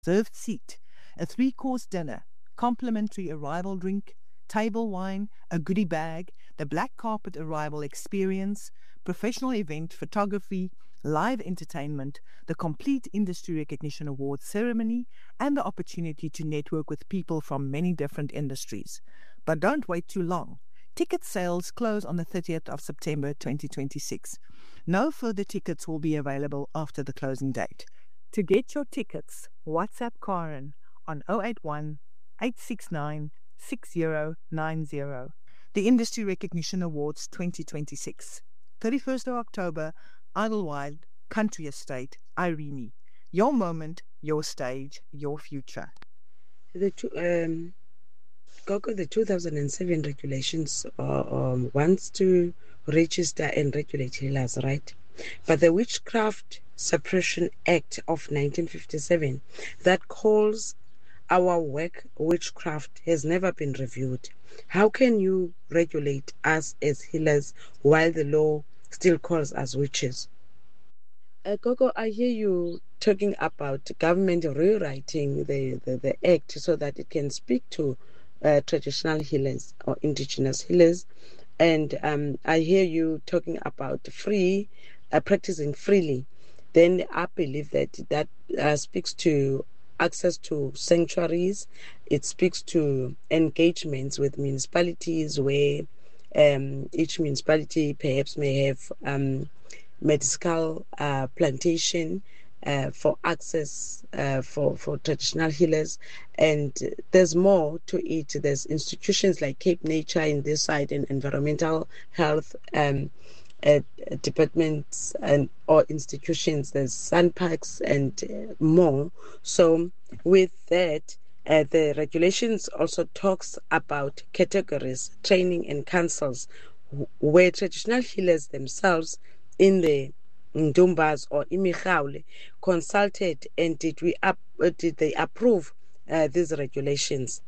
reserved seat, a three-course dinner, complimentary arrival drink, table wine, a goodie bag, the black carpet arrival experience, professional event photography, live entertainment, the complete industry recognition awards ceremony, and the opportunity to network with people from many different industries. But don't wait too long. Ticket sales close on the 30th of September 2026. No further tickets will be available after the closing date. To get your tickets, WhatsApp Karen on 081 869 6090. The Industry Recognition Awards 2026. 31st of October, Idlewild Country Estate, Irene. Your moment, your stage, your future. Coco, the 2007 regulations wants to register and regulate healers, right? But the Witchcraft Suppression Act of 1957 that calls our work witchcraft has never been reviewed. How can you regulate us as healers while the law still calls us witches? Coco, I hear you talking about government rewriting the act so that it can speak to traditional healers or indigenous healers. And I hear you talking about practicing freely. Then I believe that speaks to access to sanctuaries. It speaks to engagements with municipalities where each municipality perhaps may have medical plantation for access for traditional healers. And there's more to it. There's institutions like Cape Nature in this side and environmental health departments and or institutions. There's sun parks and more. So with that, the regulations also talks about categories, training and councils, where traditional healers themselves in the Ndumbas or Imichaule consulted and did they approve these regulations?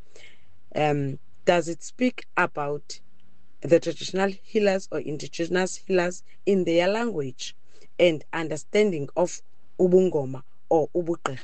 Does it speak about the traditional healers or indigenous healers in their language and understanding of Ubungoma or Ubugqirha?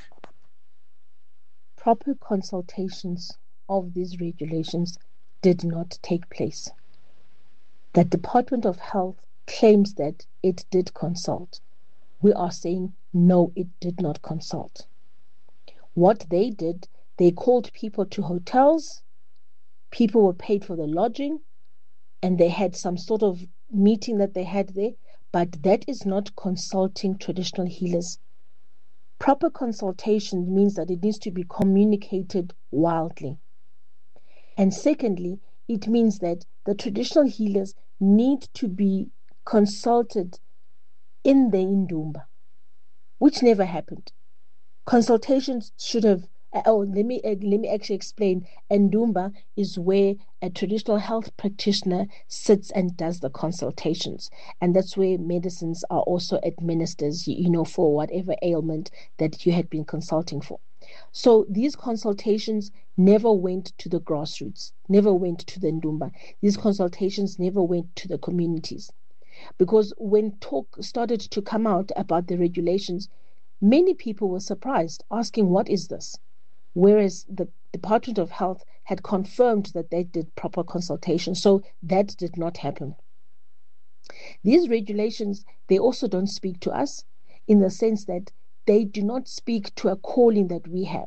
Proper consultations of these regulations did not take place. The Department of Health claims that it did consult. We are saying no, it did not consult. What they did, they called people to hotels, people were paid for the lodging, and they had some sort of meeting that they had there, but that is not consulting traditional healers. Proper consultation means that it needs to be communicated wildly. And secondly, it means that the traditional healers need to be consulted in the Indumba, which never happened. Consultations should have. Let me actually explain. Ndumba is where a traditional health practitioner sits and does the consultations, and that's where medicines are also administered, for whatever ailment that you had been consulting for. So these consultations never went to the grassroots, never went to the Ndumba. These consultations never went to the communities, because when talk started to come out about the regulations, many people were surprised, asking, what is this? Whereas the Department of Health had confirmed that they did proper consultation. So that did not happen. These regulations, they also don't speak to us in the sense that they do not speak to a calling that we have.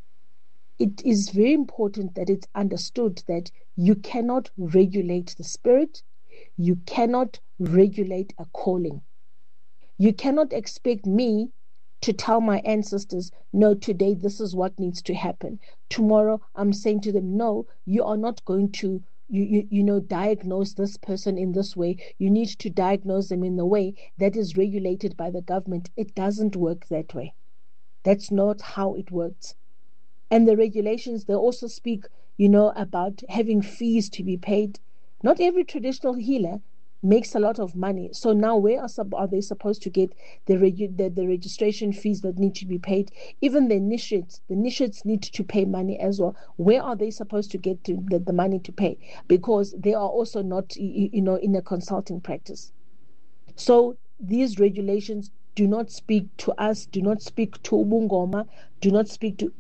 It is very important that it's understood that you cannot regulate the spirit, you cannot regulate a calling. You cannot expect me to tell my ancestors, no, today this is what needs to happen. Tomorrow I'm saying to them, no, you are not going to diagnose this person in this way. You need to diagnose them in the way that is regulated by the government. It doesn't work that way. That's not how it works. And the regulations, they also speak, about having fees to be paid. Not every traditional healer makes a lot of money. So now where are they supposed to get the registration fees that need to be paid? Even the initiates need to pay money as well. Where are they supposed to get the money to pay? Because they are also not, in a consulting practice. So these regulations do not speak to us, do not speak to Ubungoma, do not speak to